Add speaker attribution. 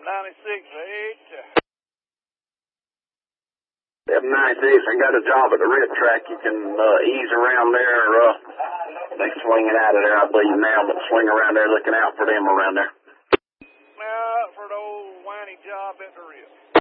Speaker 1: I got a job at the red track. You can ease around there. They swinging out of there, I believe now, but swing around there looking out for them around there.
Speaker 2: For the old whiny job at the red.